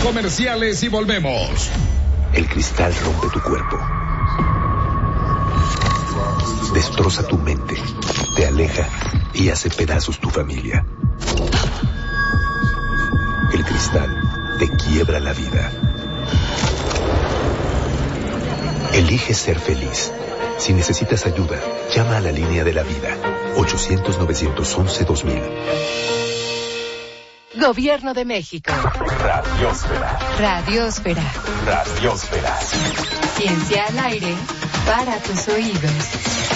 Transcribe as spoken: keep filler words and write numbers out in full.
comerciales y volvemos. El cristal rompe tu cuerpo, destroza tu mente, te aleja y hace pedazos tu familia. El cristal te quiebra la vida. Elige ser feliz. Si necesitas ayuda, llama a la línea de la vida. ochocientos, novecientos once, dos mil. Gobierno de México. Radiosfera. Radiosfera. Radiosfera. Ciencia al aire para tus oídos.